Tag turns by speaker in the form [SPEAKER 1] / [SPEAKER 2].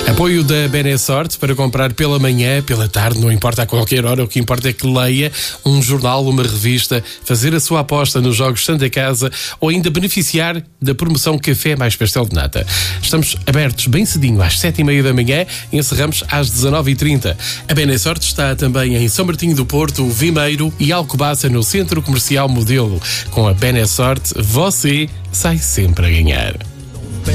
[SPEAKER 1] Apoio da Benesorte para comprar pela manhã, pela tarde, não importa a qualquer hora, o que importa é que leia um jornal, uma revista, fazer a sua aposta nos Jogos Santa Casa ou ainda beneficiar da promoção Café mais Pastel de Nata. Estamos abertos bem cedinho, às 7h30 da manhã, e encerramos às 19h30. A Benesorte está também em São Martinho do Porto, Vimeiro e Alcobaça, no Centro Comercial Modelo. Com a Benesorte, você sai sempre a ganhar.